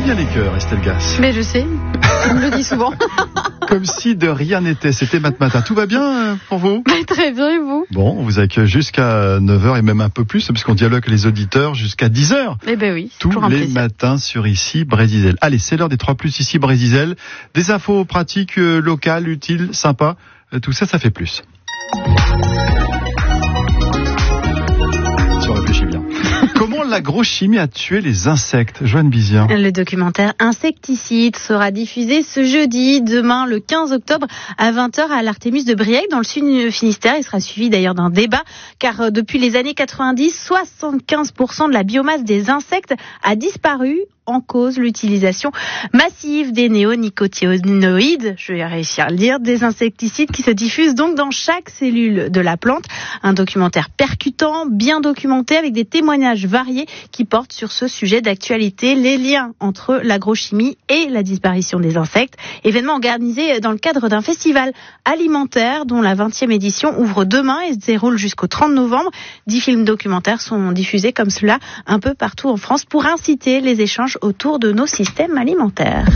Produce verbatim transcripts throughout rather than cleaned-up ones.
bien les cœurs, Estelle Gass. Mais je sais, on me le dit souvent. Comme si de rien n'était, c'était Mat Matin. Tout va bien pour vous ? Mais très bien, et vous ? Bon, on vous accueille jusqu'à neuf heures et même un peu plus, puisqu'on dialogue avec les auditeurs jusqu'à dix heures. Eh ben oui, tous les matins sur Ici Brésil. Allez, c'est l'heure des trois plus Ici Brésil. Des infos pratiques, euh, locales, utiles, sympas. Euh, tout ça, ça fait plus. Tu réfléchis bien. Comment l'agrochimie a tué les insectes, Joanne Bizien? Le documentaire Insecticide sera diffusé ce jeudi, demain le quinze octobre à vingt heures à l'Artémus de Briec dans le sud du Finistère. Il sera suivi d'ailleurs d'un débat car depuis les années quatre-vingt-dix, soixante-quinze pour cent de la biomasse des insectes a disparu. En cause l'utilisation massive des néonicotinoïdes, je vais réussir à le dire, des insecticides qui se diffusent donc dans chaque cellule de la plante. Un documentaire percutant, bien documenté, avec des témoignages variés qui portent sur ce sujet d'actualité, les liens entre l'agrochimie et la disparition des insectes. Événement organisé dans le cadre d'un festival alimentaire dont la vingtième édition ouvre demain et se déroule jusqu'au trente novembre. Dix films documentaires sont diffusés comme cela un peu partout en France pour inciter les échanges autour de nos systèmes alimentaires.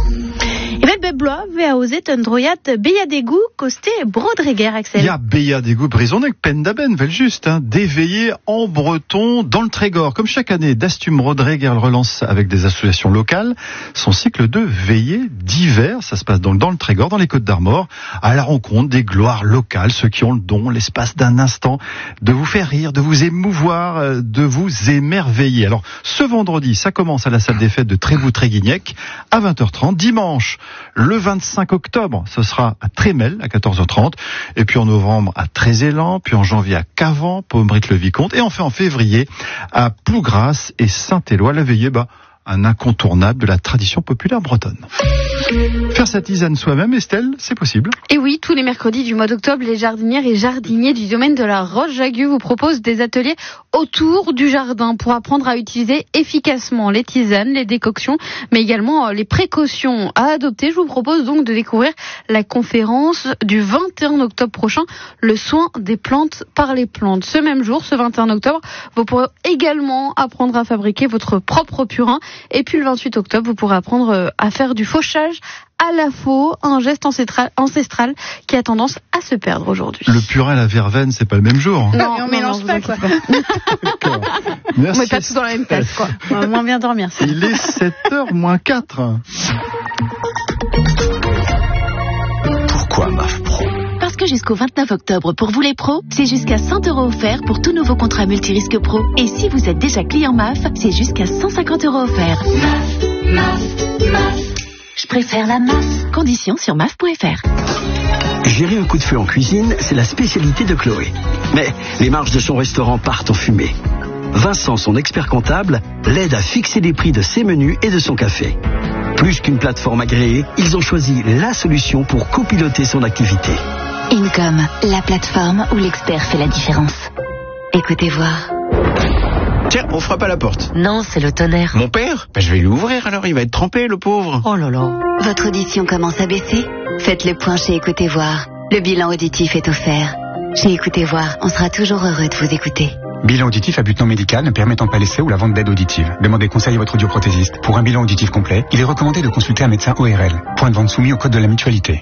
Evel bebloa ve aozet un droyat beiadegu koste brodreger, Axel. Ya beiadegu brizonek pendaben, vel juste, hein, d'éveiller en breton dans le Trégor. Comme chaque année, Dastum Rodreger relance avec des associations locales son cycle de veillées d'hiver. Ça se passe donc dans le Trégor, dans les Côtes-d'Armor, à la rencontre des gloires locales, ceux qui ont le don, l'espace d'un instant, de vous faire rire, de vous émouvoir, de vous émerveiller. Alors, ce vendredi, ça commence à la salle des fêtes de Trévoux-Tréguignec à vingt heures trente. Dimanche, le vingt-cinq octobre, ce sera à Trémel à quatorze heures trente, et puis en novembre à Trézélan, puis en janvier à Cavan, Pommeritte-le-Vicomte, et enfin en février à Plougras et Saint-Éloi. La veillée, bah, un incontournable de la tradition populaire bretonne. Faire sa tisane soi-même, Estelle, c'est possible. Et oui, tous les mercredis du mois d'octobre, les jardinières et jardiniers du domaine de la Roche-Jague vous proposent des ateliers autour du jardin pour apprendre à utiliser efficacement les tisanes, les décoctions, mais également les précautions à adopter. Je vous propose donc de découvrir la conférence du vingt et un octobre prochain, le soin des plantes par les plantes. Ce même jour, ce vingt et un octobre, vous pourrez également apprendre à fabriquer votre propre purin. Et puis le vingt-huit octobre, vous pourrez apprendre à faire du fauchage à la faux, un geste ancestral, ancestral qui a tendance à se perdre aujourd'hui. Le purin et la verveine, c'est pas le même jour. Hein. Non, on mélange pas, quoi. D'accord. Merci. On met pas tout dans la même tasse, quoi. On va moins bien dormir. Ça. Il est sept heures moins quatre. Pourquoi M A F Pro ? Parce que jusqu'au vingt-neuf octobre, pour vous les pros, c'est jusqu'à cent euros offerts pour tout nouveau contrat multirisque pro. Et si vous êtes déjà client M A F, c'est jusqu'à cent cinquante euros offerts. M A F, M A F, M A F. Je préfère la M A F. Conditions sur M A F point F R. Gérer un coup de feu en cuisine, c'est la spécialité de Chloé. Mais les marges de son restaurant partent en fumée. Vincent, son expert comptable, l'aide à fixer les prix de ses menus et de son café. Plus qu'une plateforme agréée, ils ont choisi la solution pour copiloter son activité. Income, la plateforme où l'expert fait la différence. Écoutez voir. Tiens, on frappe à la porte. Non, c'est le tonnerre. Mon père ? Ben, je vais lui ouvrir alors, il va être trempé, le pauvre. Oh là là. Votre audition commence à baisser ? Faites le point chez Écoutez voir. Le bilan auditif est offert. Chez Écoutez voir, on sera toujours heureux de vous écouter. Bilan auditif à but non médical ne permettant pas l'essai ou la vente d'aide auditive. Demandez conseil à votre audioprothésiste. Pour un bilan auditif complet, il est recommandé de consulter un médecin O R L. Point de vente soumis au code de la mutualité.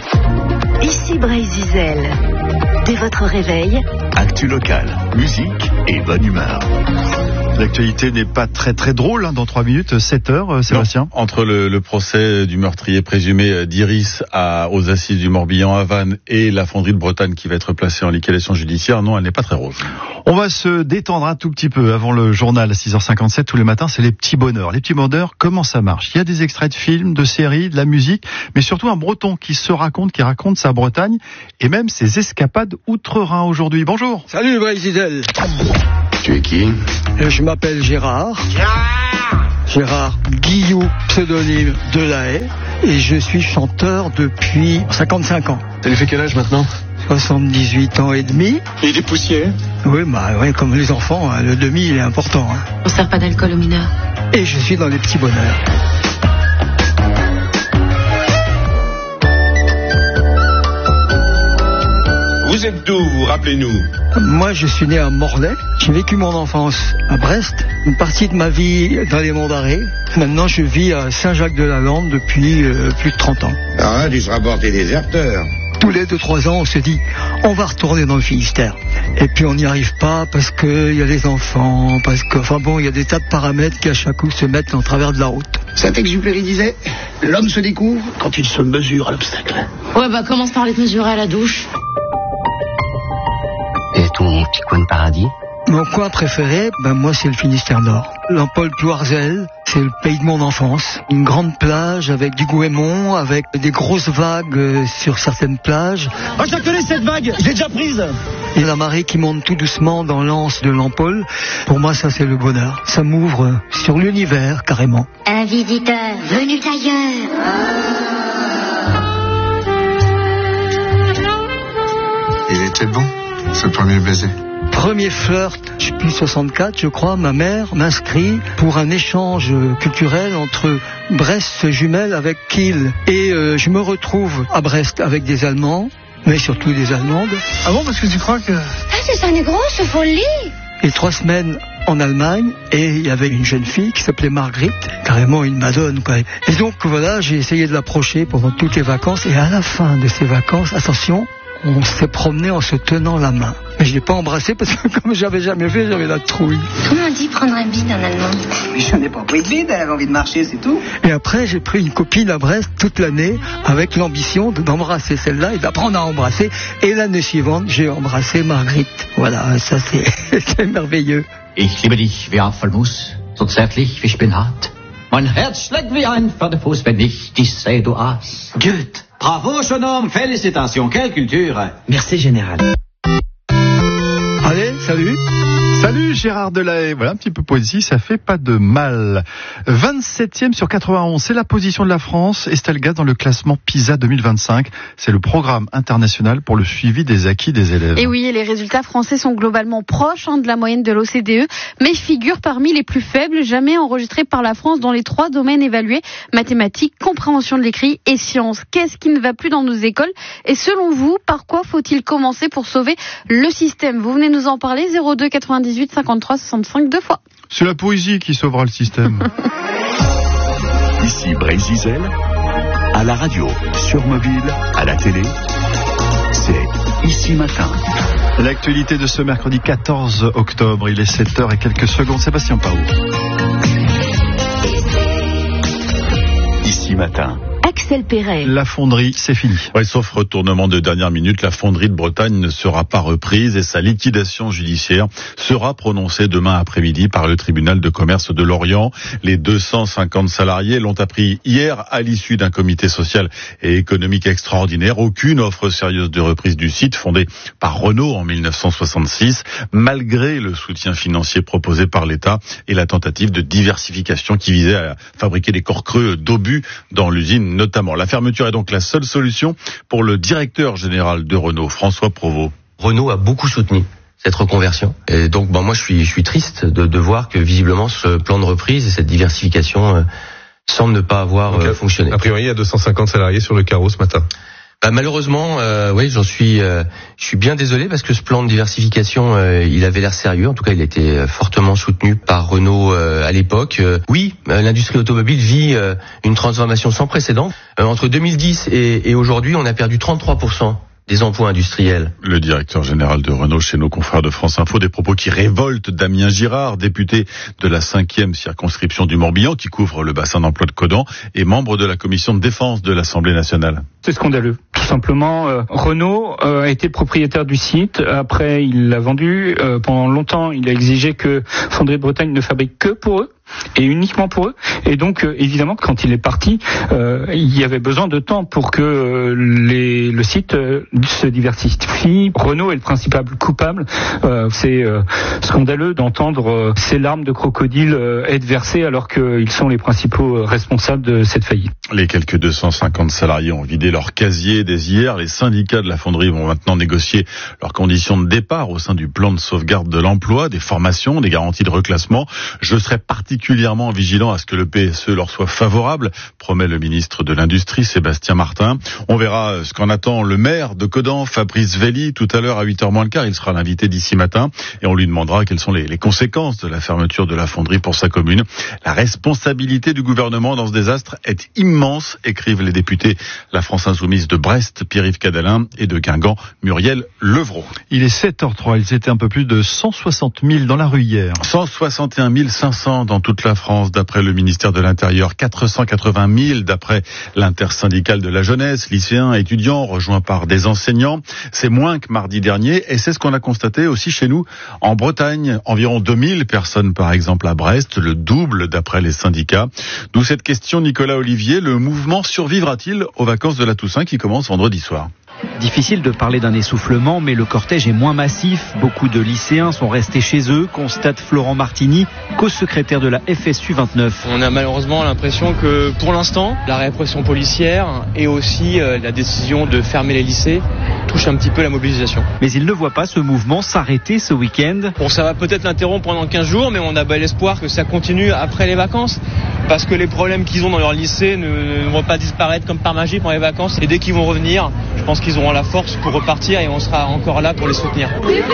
Ici Brésil. Dès votre réveil, Actu locale, musique et bonne humeur. L'actualité n'est pas très très drôle, hein, dans trois minutes, sept heures, Sébastien. Non, entre le, le procès du meurtrier présumé d'Iris à, aux assises du Morbihan à Vannes et la fonderie de Bretagne qui va être placée en liquidation judiciaire, non, elle n'est pas très rose. On va se détendre un tout petit peu avant le journal à six heures cinquante-sept tous les matins, c'est les petits bonheurs. Les petits bonheurs, comment ça marche ? Il y a des extraits de films, de séries, de la musique, mais surtout un breton qui se raconte, qui raconte sa Bretagne et même ses escapades outre-Rhin aujourd'hui. Bonjour. Salut Brésil. Tu es qui ? Je m'appelle Gérard. Gérard Gérard Guillou, pseudonyme Delahaye, et je suis chanteur depuis cinquante-cinq ans. T'as fait quel âge maintenant ? soixante-dix-huit ans et demi. Et des poussières ? Oui, bah ouais, comme les enfants, hein, le demi il est important. Hein. on sert pas d'alcool aux mineurs. Et je suis dans les petits bonheurs. Vous Vous êtes d'où, vous, rappelez-nous? Moi, je suis né à Morlaix. J'ai vécu mon enfance à Brest, une partie de ma vie dans les Monts d'Arrée. Maintenant, je vis à Saint-Jacques-de-la-Lande depuis euh, plus de trente ans. Ah, tu seras porté déserteur. Tous les deux trois ans, on se dit, on va retourner dans le Finistère. Et puis on n'y arrive pas parce qu'il y a les enfants, parce que, enfin bon, il y a des tas de paramètres qui à chaque coup se mettent en travers de la route. Saint-Exupéry disait, l'homme se découvre quand il se mesure à l'obstacle. Ouais, bah commence par aller te mesurer à la douche. Et ton petit coin de paradis? Mon coin préféré, ben moi c'est le Finistère Nord. Lampol-Ploirzel, c'est le pays de mon enfance. Une grande plage avec du goémon, avec des grosses vagues sur certaines plages. Oh, je la connais cette vague, je l'ai déjà prise. Et la marée qui monte tout doucement dans l'anse de Lampol. Pour moi, ça c'est le bonheur. Ça m'ouvre sur l'univers, carrément. Un visiteur venu d'ailleurs. Il était bon, ce premier baiser. Premier flirt, je suis plus soixante-quatre, je crois, ma mère m'inscrit pour un échange culturel entre Brest se jumelle avec Kiel. Et euh, je me retrouve à Brest avec des Allemands, mais surtout des Allemandes. Ah bon, parce que tu crois que... Ah, c'est ça, une grosse folie. Et trois semaines en Allemagne, et il y avait une jeune fille qui s'appelait Marguerite, carrément une madone, quoi. Et donc voilà, j'ai essayé de l'approcher pendant toutes les vacances, et à la fin de ces vacances, attention, on s'est promené en se tenant la main. Mais je l'ai pas embrassé parce que comme j'avais jamais fait, j'avais la trouille. Tout le monde dit prendre un bide en allemand. Mais je n'ai pas pris de bide, elle avait envie de marcher, c'est tout. Et après, j'ai pris une copine à Brest toute l'année avec l'ambition d'embrasser celle-là et d'apprendre à embrasser. Et l'année suivante, j'ai embrassé Marguerite. Voilà, ça c'est, c'est merveilleux. Ich liebe dich wie Apfelmus, so zärtlich wie Spinat. Mein Herz schlägt wie ein Pferdefuß, wenn ich dich sehe, du Aas. Goethe. Bravo, jeune homme, félicitations, quelle culture. Merci, général. Allez, salut. Salut Gérard Delahaye, voilà un petit peu poésie, ça fait pas de mal. vingt-septième sur quatre-vingt-onze, c'est la position de la France, Estelle Gaz dans le classement PISA deux mille vingt-cinq. C'est le programme international pour le suivi des acquis des élèves. Et oui, et les résultats français sont globalement proches hein, de la moyenne de l'O C D E, mais figurent parmi les plus faibles jamais enregistrés par la France dans les trois domaines évalués, mathématiques, compréhension de l'écrit et sciences. Qu'est-ce qui ne va plus dans nos écoles? Et selon vous, par quoi faut-il commencer pour sauver le système? Vous venez nous en parler, zéro deux quatre-vingt-dix-huit cinquante-trois soixante-cinq deux fois. C'est la poésie qui sauvera le système. Ici Brésil, à la radio, sur mobile, à la télé, c'est Ici Matin. L'actualité de ce mercredi quatorze octobre, il est sept heures et quelques secondes. Sébastien Pau. Ici Matin. Axel Perret. La fonderie, c'est fini. Ouais, sauf retournement de dernière minute, la fonderie de Bretagne ne sera pas reprise et sa liquidation judiciaire sera prononcée demain après-midi par le tribunal de commerce de Lorient. Les deux cent cinquante salariés l'ont appris hier à l'issue d'un comité social et économique extraordinaire. Aucune offre sérieuse de reprise du site fondé par Renault en mille neuf cent soixante-six, malgré le soutien financier proposé par l'État et la tentative de diversification qui visait à fabriquer des corps creux d'obus dans l'usine notamment. La fermeture est donc la seule solution pour le directeur général de Renault, François Provost. Renault a beaucoup soutenu cette reconversion. Et donc, bon, moi, je suis, je suis triste de, de voir que visiblement ce plan de reprise et cette diversification euh, semble ne pas avoir donc, euh, fonctionné. A priori, il y a deux cent cinquante salariés sur le carreau ce matin. Bah, malheureusement, euh, oui, j'en suis, euh, je suis bien désolé parce que ce plan de diversification, euh, il avait l'air sérieux. En tout cas, il a été fortement soutenu par Renault euh, à l'époque. Euh, oui, euh, l'industrie automobile vit euh, une transformation sans précédent. Euh, entre deux mille dix et, et aujourd'hui, on a perdu trente-trois pour cent des emplois industriels. Le directeur général de Renault chez nos confrères de France Info, des propos qui révoltent Damien Girard, député de la cinquième circonscription du Morbihan, qui couvre le bassin d'emploi de Caudan et membre de la commission de défense de l'Assemblée nationale. C'est scandaleux. Tout simplement, euh, Renault euh, a été propriétaire du site. Après, il l'a vendu. Euh, pendant longtemps, il a exigé que Fonderie de Bretagne ne fabrique que pour eux et uniquement pour eux. Et donc, euh, évidemment, quand il est parti, euh, il y avait besoin de temps pour que euh, les, le site euh, se diversifie. Renault est le principal coupable. Euh, c'est euh, scandaleux d'entendre euh, ces larmes de crocodile euh, être versées alors qu'ils sont les principaux euh, responsables de cette faillite. Les quelques deux cent cinquante salariés ont vidé leur casier dès hier. Les syndicats de la fonderie vont maintenant négocier leurs conditions de départ au sein du plan de sauvegarde de l'emploi, des formations, des garanties de reclassement. Je serai particulièrement particulièrement vigilants à ce que le P S E leur soit favorable, promet le ministre de l'Industrie, Sébastien Martin. On verra ce qu'en attend le maire de Codan, Fabrice Velli, tout à l'heure à huit heures moins le quart. Il sera l'invité d'ici matin et on lui demandera quelles sont les, les conséquences de la fermeture de la fonderie pour sa commune. La responsabilité du gouvernement dans ce désastre est immense, écrivent les députés La France Insoumise de Brest, Pierre-Yves Cadalin, et de Guingamp, Muriel Levrault. Il est sept heures trois, ils étaient un peu plus de cent soixante mille dans la rue hier. cent soixante et un mille cinq cents dans toute la France, d'après le ministère de l'Intérieur. quatre cent quatre-vingt mille d'après l'intersyndicale de la jeunesse, lycéens, étudiants, rejoints par des enseignants. C'est moins que mardi dernier et c'est ce qu'on a constaté aussi chez nous en Bretagne. Environ deux mille personnes par exemple à Brest, le double d'après les syndicats. D'où cette question, Nicolas Olivier, le mouvement survivra-t-il aux vacances de la Toussaint qui commencent vendredi soir ? Difficile de parler d'un essoufflement, mais le cortège est moins massif. Beaucoup de lycéens sont restés chez eux, constate Florent Martini, co-secrétaire de la F S U vingt-neuf. On a malheureusement l'impression que pour l'instant, la répression policière et aussi euh, la décision de fermer les lycées touche un petit peu la mobilisation. Mais il ne voit pas ce mouvement s'arrêter ce week-end. Bon, ça va peut-être l'interrompre pendant quinze jours, mais on a bel espoir que ça continue après les vacances. Parce que les problèmes qu'ils ont dans leur lycée ne, ne vont pas disparaître comme par magie pendant les vacances. Et dès qu'ils vont revenir, je pense qu'ils auront la force pour repartir et on sera encore là pour les soutenir.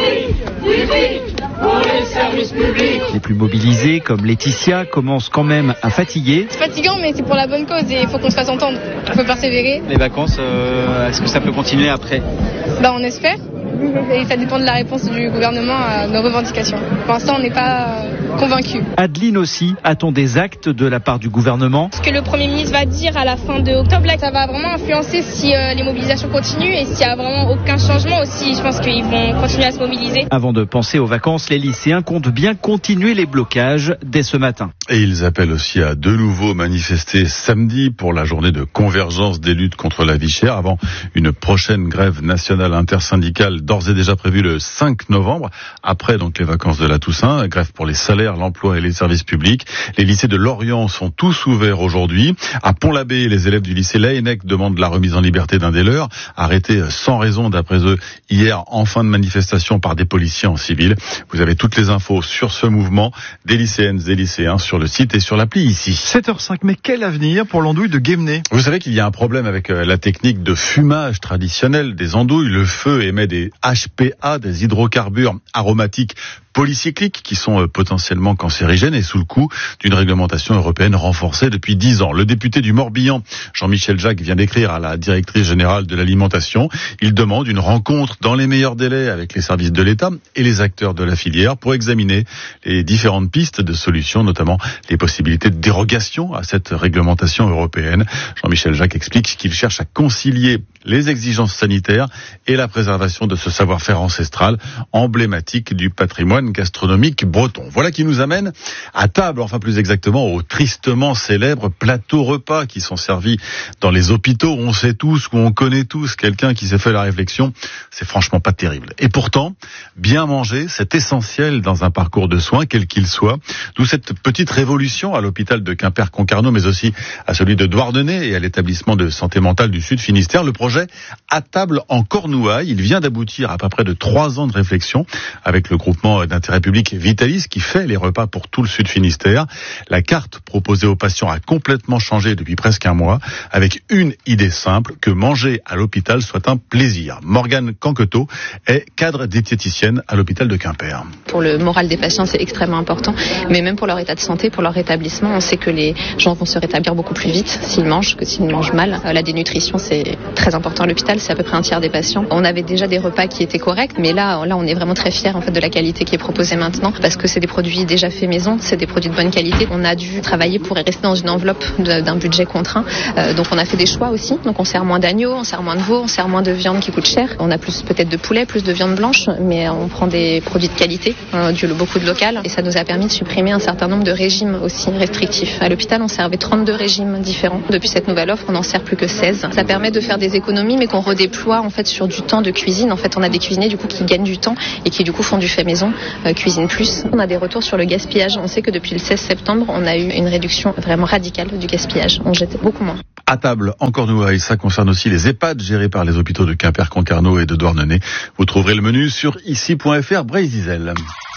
Pour les services publics. Les plus mobilisés, comme Laetitia, commencent quand même à fatiguer. C'est fatigant, mais c'est pour la bonne cause et il faut qu'on se fasse entendre. Il faut persévérer. Les vacances, euh, est-ce que ça peut continuer après ? Bah, on espère. Et ça dépend de la réponse du gouvernement à nos revendications. Pour l'instant, on n'est pas convaincus. Adeline aussi, a-t-on des actes de la part du gouvernement ? Ce que le Premier ministre va dire à la fin de octobre, là, ça va vraiment influencer si euh, les mobilisations continuent et s'il n'y a vraiment aucun changement aussi. Je pense qu'ils vont continuer à se mobiliser. Avant de penser aux vacances, les lycéens comptent bien continuer les blocages dès ce matin. Et ils appellent aussi à de nouveau manifester samedi pour la journée de convergence des luttes contre la vie chère avant une prochaine grève nationale intersyndicale d'ores et déjà prévue le cinq novembre, après donc les vacances de la Toussaint, grève pour les salaires, l'emploi et les services publics. Les lycées de Lorient sont tous ouverts aujourd'hui. À Pont-l'Abbé, les élèves du lycée Laennec demandent la remise en liberté d'un des leurs, arrêté sans raison d'après eux hier en fin de manifestation par des policiers en civil. Vous avez toutes les infos sur ce mouvement des lycéennes et lycéens sur le site et sur l'appli ici. sept heures cinq, mais quel avenir pour l'andouille de Guémené ? Vous savez qu'il y a un problème avec la technique de fumage traditionnelle des andouilles. Le feu émet des H P A, des hydrocarbures aromatiques polycycliques qui sont potentiellement cancérigènes et sous le coup d'une réglementation européenne renforcée depuis dix ans. Le député du Morbihan, Jean-Michel Jacques, vient d'écrire à la directrice générale de l'alimentation. Il demande une rencontre dans les meilleurs délais avec les services de l'État et les acteurs de la filière pour examiner les différentes pistes de solutions, notamment les possibilités de dérogation à cette réglementation européenne. Jean-Michel Jacques explique qu'il cherche à concilier les exigences sanitaires et la préservation de ce savoir-faire ancestral emblématique du patrimoine gastronomique breton. Voilà qui nous amène à table, enfin plus exactement aux tristement célèbres plateaux repas qui sont servis dans les hôpitaux. On sait tous, ou on connaît tous quelqu'un qui s'est fait la réflexion, c'est franchement pas terrible. Et pourtant, bien manger, c'est essentiel dans un parcours de soins, quel qu'il soit. D'où cette petite révolution à l'hôpital de Quimper-Concarneau, mais aussi à celui de Douarnenez et à l'établissement de santé mentale du Sud Finistère. Le projet à table en Cornouailles, il vient d'aboutir à peu près de trois ans de réflexion avec le groupement d'intérêt public Vitalis qui fait les repas pour tout le Sud Finistère. La carte proposée aux patients a complètement changé depuis presque un mois avec une idée simple, que manger à l'hôpital soit un plaisir. Morgane Canquetot est cadre diététicienne à l'hôpital de Quimper. Pour le moral des patients, c'est extrêmement important, mais même pour leur état de santé, pour leur rétablissement, on sait que les gens vont se rétablir beaucoup plus vite s'ils mangent que s'ils mangent mal. La dénutrition, c'est très important à l'hôpital, c'est à peu près un tiers des patients. On avait déjà des repas qui étaient corrects, mais là, là, on est vraiment très fiers en fait de la qualité qui est proposée maintenant, parce que c'est des produits déjà faits maison, c'est des produits de bonne qualité. On a dû travailler pour rester dans une enveloppe de, d'un budget contraint, euh, donc on a fait des choix aussi. Donc on sert moins d'agneau, on sert moins de veau, on sert moins de viande qui coûte cher. On a plus peut-être de poulet, plus de viande blanche, mais on prend des produits de qualité, euh, du, beaucoup de local, et ça nous a permis de supprimer un certain nombre de régimes aussi restrictifs. À l'hôpital, on servait trente-deux régimes différents. Depuis cette nouvelle offre, on n'en sert plus que seize. Ça permet de faire des économies, mais qu'on redéploie en fait sur du temps de cuisine. En fait, on a des cuisiniers du coup qui gagnent du temps et qui du coup font du fait maison, euh, cuisinent plus. On a des retours sur le gaspillage. On sait que depuis le seize septembre, on a eu une réduction vraiment radicale du gaspillage. On jette beaucoup moins. À table en Cornouailles, ça concerne aussi les EHPAD gérés par les hôpitaux de Quimper, Concarneau et de Douarnenez. Vous trouverez le menu sur ici point f r. Brésil.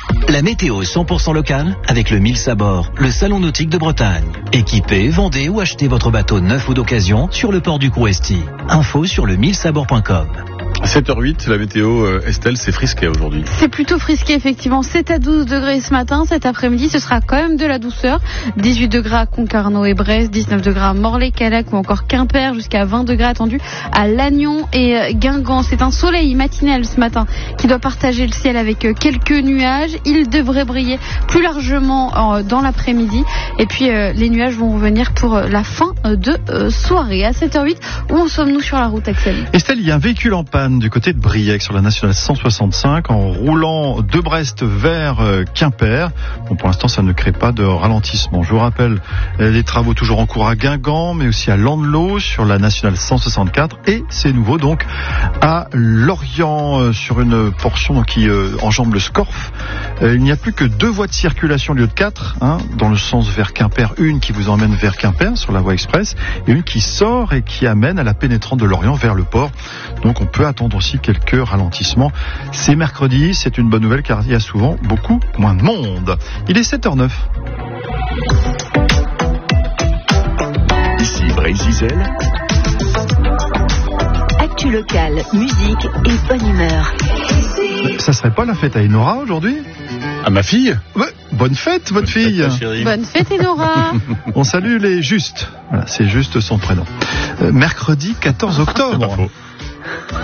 La météo cent pour cent locale avec le Mille Sabord, le salon nautique de Bretagne. Équipez, vendez ou achetez votre bateau neuf ou d'occasion sur le port du Couresti. Info sur le mille sabord point com. sept heures huit, la météo, euh, Estelle, c'est frisqué aujourd'hui. C'est plutôt frisqué, effectivement. sept à douze degrés ce matin. Cet après-midi, ce sera quand même de la douceur. dix-huit degrés à Concarneau et Brest, dix-neuf degrés à Morlaix, Calac ou encore Quimper, jusqu'à vingt degrés attendus à Lannion et Guingamp. C'est un soleil matinal ce matin qui doit partager le ciel avec quelques nuages. Il devrait briller plus largement dans l'après-midi. Et puis, euh, les nuages vont revenir pour la fin de euh, soirée. À sept heures huit, où en sommes-nous sur la route, Axel ? Estelle, il y a un véhicule en panne du côté de Briec sur la nationale cent soixante-cinq en roulant de Brest vers Quimper. Bon, pour l'instant, ça ne crée pas de ralentissement. Je vous rappelle les travaux toujours en cours à Guingamp, mais aussi à Landelot sur la nationale cent soixante-quatre et c'est nouveau donc à Lorient sur une portion qui euh, enjambe le Scorff. Euh, il n'y a plus que deux voies de circulation au lieu de quatre, hein, dans le sens vers Quimper, une qui vous emmène vers Quimper sur la voie express et une qui sort et qui amène à la pénétrante de Lorient vers le port. Donc on peut attendre aussi quelques ralentissements. C'est mercredi, c'est une bonne nouvelle car il y a souvent beaucoup moins de monde. Il est sept heures neuf. Ici Brésil. Actu locale, musique et bonne humeur. Ça serait pas la fête à Enora aujourd'hui ? À ma fille ? Ouais, bonne fête, votre bonne fille. Fête, bonne fête, Enora. On salue les Justes. Voilà, c'est juste son prénom. Euh, mercredi quatorze octobre.